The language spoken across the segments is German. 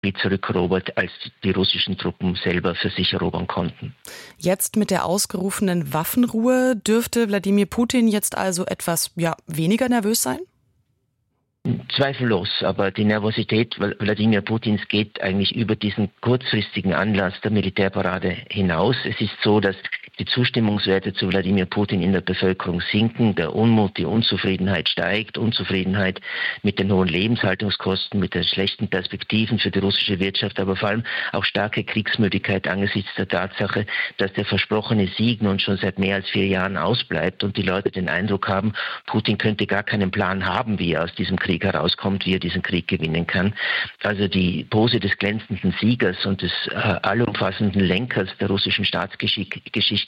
zurückerobert, als die russischen Truppen selber für sich erobern konnten. Jetzt mit der ausgerufenen Waffenruhe dürfte Wladimir Putin jetzt also etwas weniger nervös sein? Zweifellos, aber die Nervosität Wladimir Putins geht eigentlich über diesen kurzfristigen Anlass der Militärparade hinaus. Es ist so, dass die Zustimmungswerte zu Wladimir Putin in der Bevölkerung sinken, der Unmut, die Unzufriedenheit steigt, Unzufriedenheit mit den hohen Lebenshaltungskosten, mit den schlechten Perspektiven für die russische Wirtschaft, aber vor allem auch starke Kriegsmüdigkeit angesichts der Tatsache, dass der versprochene Sieg nun schon seit mehr als 4 Jahren ausbleibt und die Leute den Eindruck haben, Putin könnte gar keinen Plan haben, wie er aus diesem Krieg herauskommt, wie er diesen Krieg gewinnen kann. Also die Pose des glänzenden Siegers und des allumfassenden Lenkers der russischen Staatsgeschicke,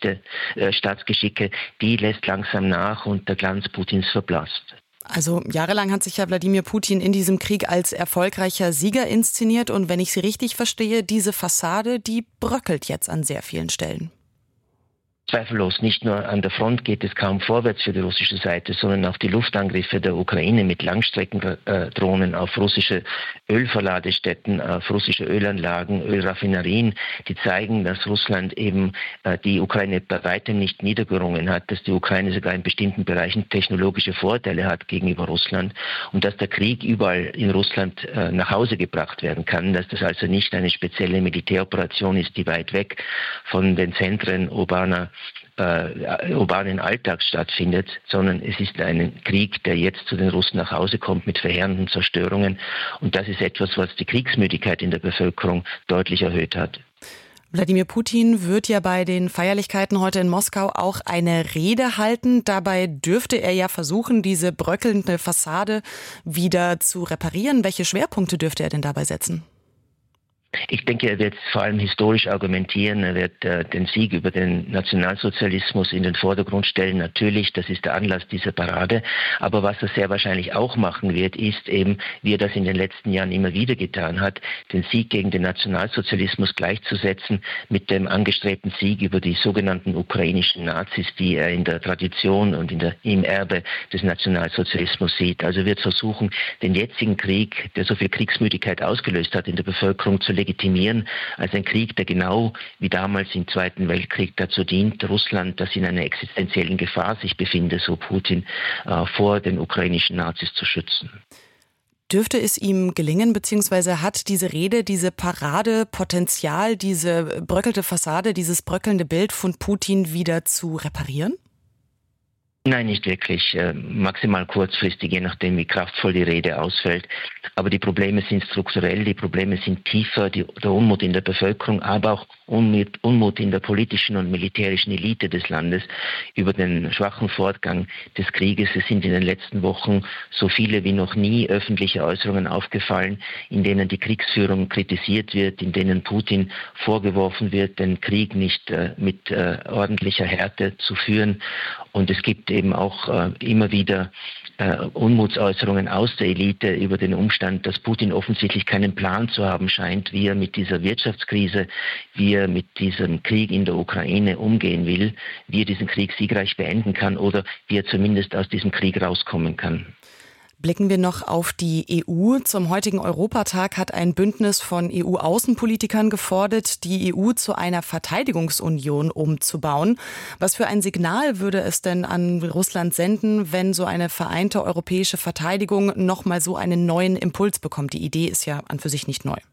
die lässt langsam nach und der Glanz Putins verblasst. Also jahrelang hat sich ja Wladimir Putin in diesem Krieg als erfolgreicher Sieger inszeniert und wenn ich Sie richtig verstehe, diese Fassade, die bröckelt jetzt an sehr vielen Stellen. Zweifellos, nicht nur an der Front geht es kaum vorwärts für die russische Seite, sondern auch die Luftangriffe der Ukraine mit Langstreckendrohnen auf russische Ölverladestätten, auf russische Ölanlagen, Ölraffinerien, die zeigen, dass Russland eben die Ukraine bei weitem nicht niedergerungen hat, dass die Ukraine sogar in bestimmten Bereichen technologische Vorteile hat gegenüber Russland und dass der Krieg überall in Russland nach Hause gebracht werden kann, dass das also nicht eine spezielle Militäroperation ist, die weit weg von den Zentren urbanen Alltags stattfindet, sondern es ist ein Krieg, der jetzt zu den Russen nach Hause kommt mit verheerenden Zerstörungen. Und das ist etwas, was die Kriegsmüdigkeit in der Bevölkerung deutlich erhöht hat. Wladimir Putin wird ja bei den Feierlichkeiten heute in Moskau auch eine Rede halten. Dabei dürfte er ja versuchen, diese bröckelnde Fassade wieder zu reparieren. Welche Schwerpunkte dürfte er denn dabei setzen? Ich denke, er wird vor allem historisch argumentieren. Er wird den Sieg über den Nationalsozialismus in den Vordergrund stellen. Natürlich, das ist der Anlass dieser Parade. Aber was er sehr wahrscheinlich auch machen wird, ist eben, wie er das in den letzten Jahren immer wieder getan hat, den Sieg gegen den Nationalsozialismus gleichzusetzen mit dem angestrebten Sieg über die sogenannten ukrainischen Nazis, die er in der Tradition und im Erbe des Nationalsozialismus sieht. Also wird versuchen, den jetzigen Krieg, der so viel Kriegsmüdigkeit ausgelöst hat in der Bevölkerung, zu legitimieren als ein Krieg, der genau wie damals im Zweiten Weltkrieg dazu dient, Russland, das in einer existenziellen Gefahr sich befinde, so Putin, vor den ukrainischen Nazis zu schützen. Dürfte es ihm gelingen, beziehungsweise hat diese Rede, diese Parade Potenzial, diese bröckelte Fassade, dieses bröckelnde Bild von Putin wieder zu reparieren? Nein, nicht wirklich. Maximal kurzfristig, je nachdem, wie kraftvoll die Rede ausfällt. Aber die Probleme sind strukturell, die Probleme sind tiefer, der Unmut in der Bevölkerung, aber auch Unmut in der politischen und militärischen Elite des Landes über den schwachen Fortgang des Krieges. Es sind in den letzten Wochen so viele wie noch nie öffentliche Äußerungen aufgefallen, in denen die Kriegsführung kritisiert wird, in denen Putin vorgeworfen wird, den Krieg nicht mit ordentlicher Härte zu führen. Und es gibt eben auch immer wieder Unmutsäußerungen aus der Elite über den Umstand, dass Putin offensichtlich keinen Plan zu haben scheint, wie er mit dieser Wirtschaftskrise, wie er mit diesem Krieg in der Ukraine umgehen will, wie er diesen Krieg siegreich beenden kann oder wie er zumindest aus diesem Krieg rauskommen kann. Blicken wir noch auf die EU. Zum heutigen Europatag hat ein Bündnis von EU-Außenpolitikern gefordert, die EU zu einer Verteidigungsunion umzubauen. Was für ein Signal würde es denn an Russland senden, wenn so eine vereinte europäische Verteidigung nochmal so einen neuen Impuls bekommt? Die Idee ist ja an für sich nicht neu.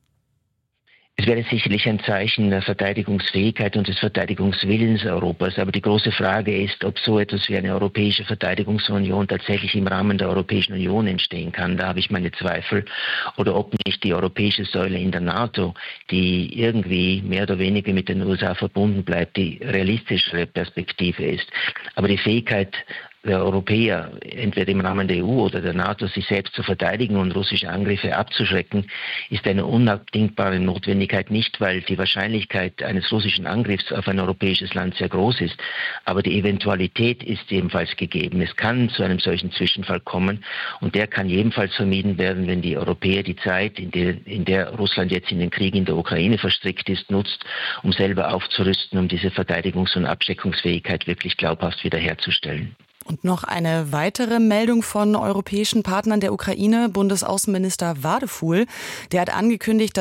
Es wäre sicherlich ein Zeichen der Verteidigungsfähigkeit und des Verteidigungswillens Europas. Aber die große Frage ist, ob so etwas wie eine europäische Verteidigungsunion tatsächlich im Rahmen der Europäischen Union entstehen kann. Da habe ich meine Zweifel. Oder ob nicht die europäische Säule in der NATO, die irgendwie mehr oder weniger mit den USA verbunden bleibt, die realistischere Perspektive ist. Aber die Fähigkeit der Europäer, entweder im Rahmen der EU oder der NATO, sich selbst zu verteidigen und russische Angriffe abzuschrecken, ist eine unabdingbare Notwendigkeit, nicht weil die Wahrscheinlichkeit eines russischen Angriffs auf ein europäisches Land sehr groß ist, aber die Eventualität ist ebenfalls gegeben. Es kann zu einem solchen Zwischenfall kommen und der kann jedenfalls vermieden werden, wenn die Europäer die Zeit, in der Russland jetzt in den Krieg in der Ukraine verstrickt ist, nutzt, um selber aufzurüsten, um diese Verteidigungs- und Abschreckungsfähigkeit wirklich glaubhaft wiederherzustellen. Und noch eine weitere Meldung von europäischen Partnern der Ukraine. Bundesaußenminister Wadefuhl, der hat angekündigt,